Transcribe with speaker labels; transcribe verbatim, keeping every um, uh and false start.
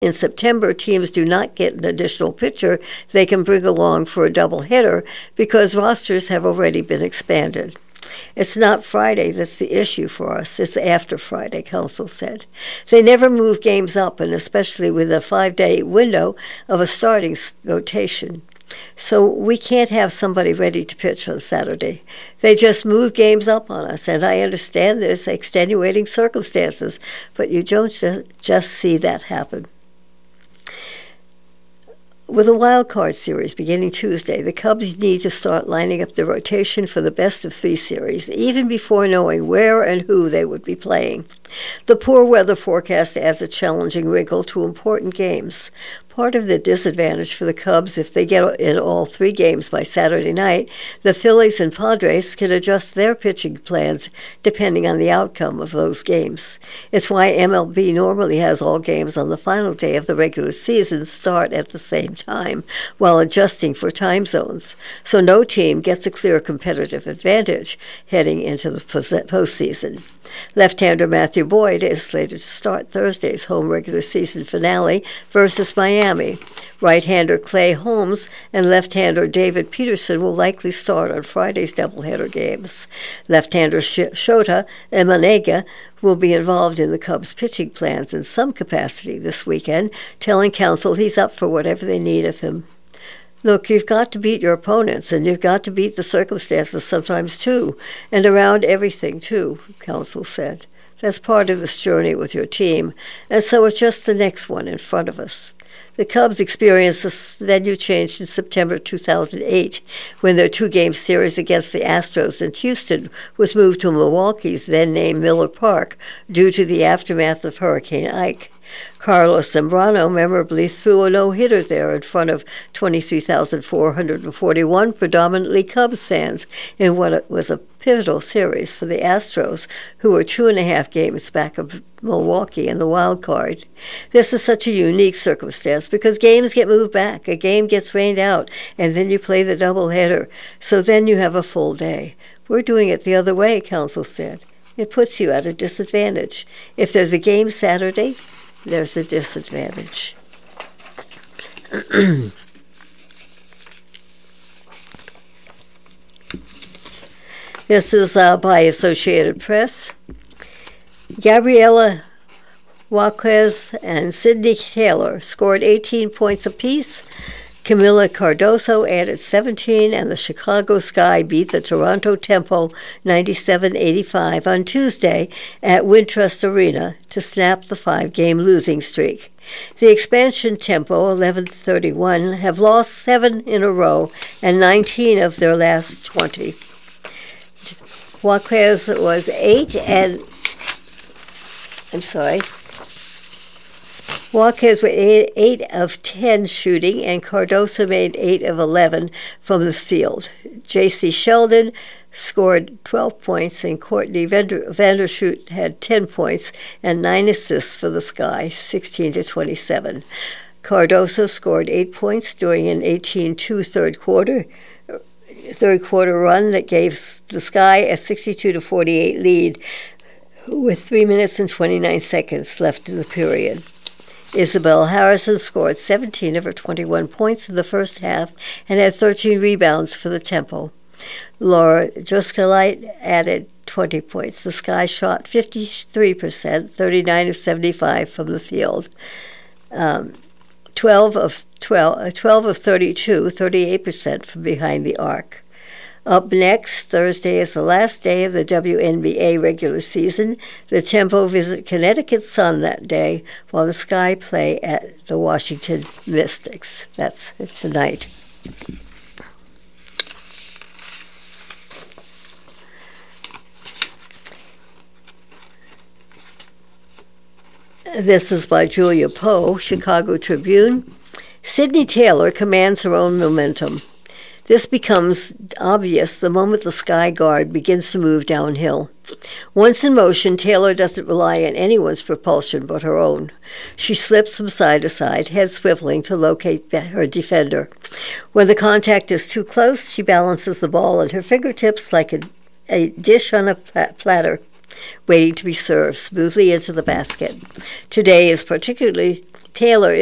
Speaker 1: In September, teams do not get an additional pitcher they can bring along for a doubleheader because rosters have already been expanded. It's not Friday that's the issue for us. It's after Friday, Council said. They never move games up, and especially with a five-day window of a starting rotation. So we can't have somebody ready to pitch on Saturday. They just move games up on us, and I understand there's extenuating circumstances, but you don't just see that happen. With a wild card series beginning Tuesday, the Cubs need to start lining up the rotation for the best of three series, even before knowing where and who they would be playing. The poor weather forecast adds a challenging wrinkle to important games. Part of the disadvantage for the Cubs, if they get in all three games by Saturday night, the Phillies and Padres can adjust their pitching plans depending on the outcome of those games. It's why M L B normally has all games on the final day of the regular season start at the same time, while adjusting for time zones. So no team gets a clear competitive advantage heading into the postseason. Left-hander Matthew Boyd is slated to start Thursday's home regular season finale versus Miami. Right-hander Clay Holmes and left-hander David Peterson will likely start on Friday's doubleheader games. Left-hander Sh- Shota Emanega will be involved in the Cubs' pitching plans in some capacity this weekend, telling Council he's up for whatever they need of him. Look, you've got to beat your opponents, and you've got to beat the circumstances sometimes, too, and around everything, too, Council said. That's part of this journey with your team, and so it's just the next one in front of us. The Cubs experienced a venue change in September two thousand eight when their two-game series against the Astros in Houston was moved to Milwaukee's then-named Miller Park due to the aftermath of Hurricane Ike. Carlos Zambrano memorably threw a no-hitter there in front of twenty-three thousand four hundred forty-one predominantly Cubs fans in what was a pivotal series for the Astros, who were two and a half games back of Milwaukee in the wild card. This is such a unique circumstance because games get moved back, a game gets rained out, and then you play the doubleheader. So then you have a full day. We're doing it the other way, Council said. It puts you at a disadvantage. If there's a game Saturday, there's a disadvantage. This is uh, by Associated Press. Gabriela Jaquez and Sydney Taylor scored eighteen points apiece. Camila Cardoso added seventeen, and the Chicago Sky beat the Toronto Tempo ninety-seven eighty-five on Tuesday at Wintrust Arena to snap the five-game losing streak. The expansion Tempo, eleven thirty-one, have lost seven in a row and nineteen of their last twenty. Jaquez was eight and... I'm sorry. Jaquez was eight, eight of ten shooting, and Cardoso made eight of eleven from the field. J C Sheldon scored twelve points, and Courtney Vander, Vandershoot had ten points and nine assists for the Sky, sixteen to twenty-seven. Cardoso scored eight points during an eighteen two third quarter third quarter run that gave the Sky a sixty-two to forty-eight lead with three minutes and twenty-nine seconds left in the period. Isabel Harrison scored seventeen of her twenty-one points in the first half and had thirteen rebounds for the Tempo. Laura Joskalite added twenty points. The Sky shot fifty-three percent, thirty-nine of seventy-five from the field. Um, twelve of twelve, twelve of thirty-two, thirty-eight percent from behind the arc. Up next, Thursday is the last day of the W N B A regular season. The Tempo visit Connecticut Sun that day, while the Sky play at the Washington Mystics. That's it tonight. This is by Julia Poe, Chicago Tribune. Sydney Taylor commands her own momentum. This becomes obvious the moment the Sky Guard begins to move downhill. Once in motion, Taylor doesn't rely on anyone's propulsion but her own. She slips from side to side, head swiveling to locate her defender. When the contact is too close, she balances the ball on her fingertips like a, a dish on a platter, waiting to be served smoothly into the basket. Today is particularly Taylor